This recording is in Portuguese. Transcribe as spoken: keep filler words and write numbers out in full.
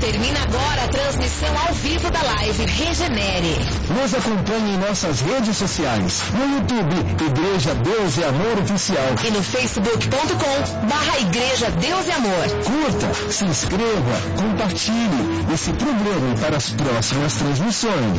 Termina agora a transmissão ao vivo da live Regenere. Nos acompanhe em nossas redes sociais. No YouTube, Igreja Deus e Amor Oficial. E no facebook ponto com barra Igreja Deus e Amor. Curta, se inscreva, compartilhe e se programe para as próximas transmissões.